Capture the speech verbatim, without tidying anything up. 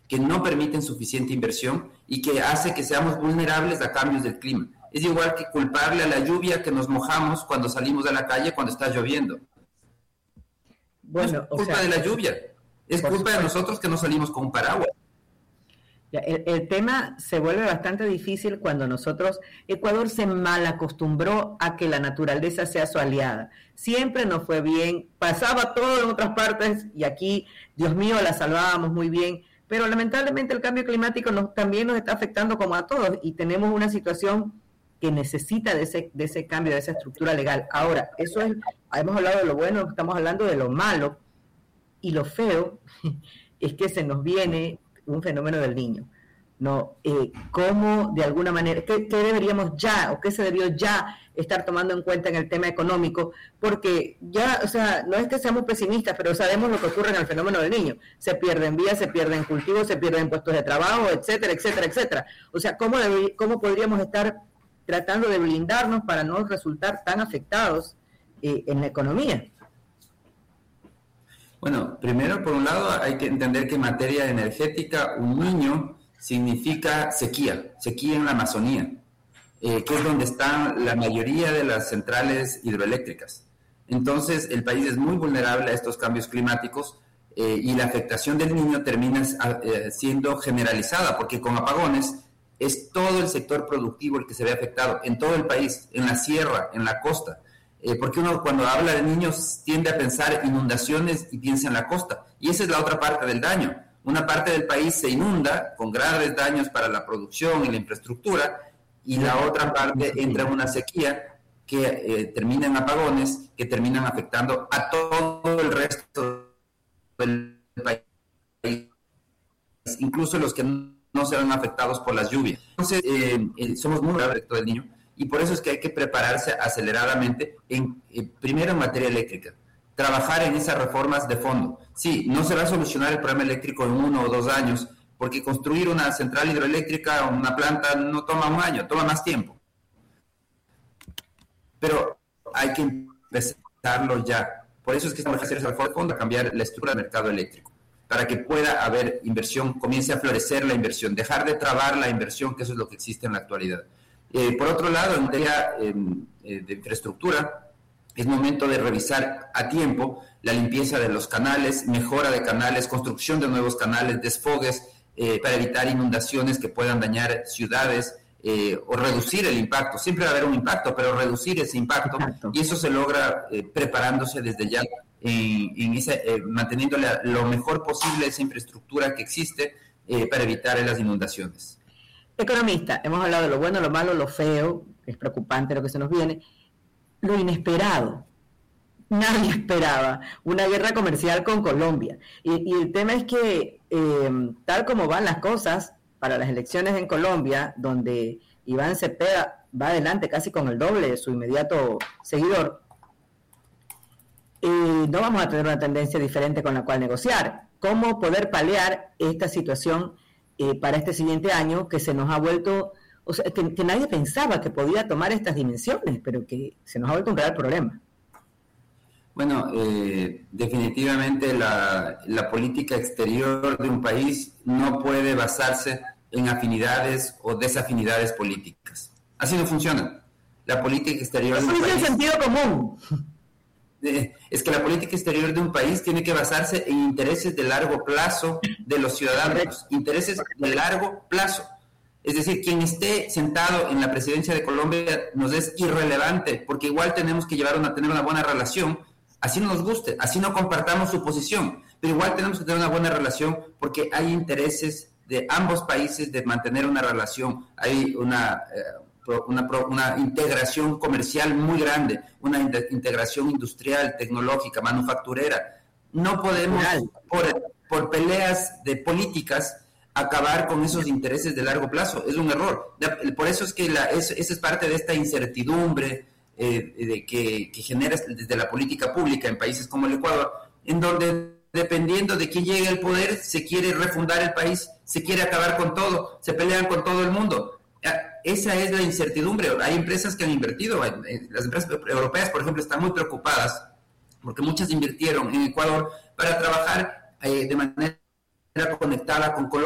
que no permiten suficiente inversión y que hace que seamos vulnerables a cambios del clima. Es igual que culparle a la lluvia que nos mojamos cuando salimos a la calle cuando está lloviendo. Bueno, no es culpa o sea, de la lluvia, es culpa supuesto. de nosotros que no salimos con un paraguas. Ya, el, el tema se vuelve bastante difícil cuando nosotros, Ecuador se mal acostumbró a que la naturaleza sea su aliada. Siempre nos fue bien, pasaba todo en otras partes y aquí, Dios mío, la salvábamos muy bien, pero lamentablemente el cambio climático nos, también nos está afectando como a todos y tenemos una situación que necesita de ese, de ese cambio, de esa estructura legal. Ahora, eso es, hemos hablado de lo bueno, estamos hablando de lo malo, y lo feo es que se nos viene un fenómeno del niño. No, eh, ¿cómo de alguna manera, qué, qué deberíamos ya, o qué se debió ya estar tomando en cuenta en el tema económico? Porque ya, o sea, no es que seamos pesimistas, pero sabemos lo que ocurre en el fenómeno del niño. Se pierden vías, se pierden cultivos, se pierden puestos de trabajo, etcétera, etcétera, etcétera. O sea, ¿cómo, debe, cómo podríamos estar tratando de blindarnos para no resultar tan afectados eh, en la economía? Bueno, primero, por un lado, hay que entender que en materia energética, un niño significa sequía, sequía en la Amazonía, eh, que es donde están la mayoría de las centrales hidroeléctricas. Entonces, el país es muy vulnerable a estos cambios climáticos eh, y la afectación del niño termina eh, siendo generalizada, porque con apagones es todo el sector productivo el que se ve afectado, en todo el país, en la sierra, en la costa. Eh, porque uno cuando habla de niños tiende a pensar inundaciones y piensa en la costa, y esa es la otra parte del daño. Una parte del país se inunda con graves daños para la producción y la infraestructura, y la otra parte entra en una sequía que eh, termina en apagones, que terminan afectando a todo el resto del país, incluso los que no se ven afectados por las lluvias. Entonces, eh, eh, somos muy graves del niño, y por eso es que hay que prepararse aceleradamente, en, eh, primero en materia eléctrica, trabajar en esas reformas de fondo. Sí, no se va a solucionar el problema eléctrico en uno o dos años, porque construir una central hidroeléctrica o una planta no toma un año, toma más tiempo. Pero hay que empezarlo ya. Por eso es que estamos haciendo esa reforma de fondo, a cambiar la estructura del mercado eléctrico, para que pueda haber inversión, comience a florecer la inversión, dejar de trabar la inversión, que eso es lo que existe en la actualidad. Eh, por otro lado, en materia eh, eh, de infraestructura, es momento de revisar a tiempo la limpieza de los canales, mejora de canales, construcción de nuevos canales, desfogues, eh, para evitar inundaciones que puedan dañar ciudades eh, o reducir el impacto. Siempre va a haber un impacto, pero reducir ese impacto, Exacto. y eso se logra eh, preparándose desde ya, en, en esa, eh, manteniendo la, lo mejor posible esa infraestructura que existe eh, para evitar las inundaciones. Economista, hemos hablado de lo bueno, lo malo, lo feo, es preocupante lo que se nos viene, lo inesperado. Nadie esperaba una guerra comercial con Colombia. Y, y el tema es que, eh, tal como van las cosas para las elecciones en Colombia, donde Iván Cepeda va adelante casi con el doble de su inmediato seguidor, eh, no vamos a tener una tendencia diferente con la cual negociar. ¿Cómo poder paliar esta situación Eh, para este siguiente año, que se nos ha vuelto, o sea, que, que nadie pensaba que podía tomar estas dimensiones, pero que se nos ha vuelto un real problema? Bueno, eh, definitivamente la, la política exterior de un país no puede basarse en afinidades o desafinidades políticas. Así no funciona. La política exterior Eso de un es país... el sentido común. Es que la política exterior de un país tiene que basarse en intereses de largo plazo de los ciudadanos, intereses de largo plazo. Es decir, quien esté sentado en la presidencia de Colombia nos es irrelevante, porque igual tenemos que llevar una, tener una buena relación, así no nos guste, así no compartamos su posición, pero igual tenemos que tener una buena relación porque hay intereses de ambos países de mantener una relación, hay una... Eh, Una, una integración comercial muy grande, una integración industrial, tecnológica, manufacturera. No podemos, por, por peleas de políticas, acabar con esos intereses de largo plazo. Es un error. Por eso es que la, es, esa es parte de esta incertidumbre eh, de que, que genera desde la política pública en países como el Ecuador, en donde, dependiendo de quién llegue al poder, se quiere refundar el país, se quiere acabar con todo, se pelean con todo el mundo. Esa es la incertidumbre. Hay empresas que han invertido, las empresas europeas, por ejemplo, están muy preocupadas porque muchas invirtieron en Ecuador para trabajar eh, de manera conectada con Colombia.